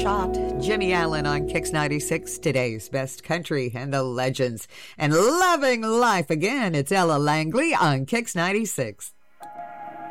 shot. Jimmy Allen on Kix 96, today's best country and the legends. And loving life again, it's Ella Langley on Kix 96.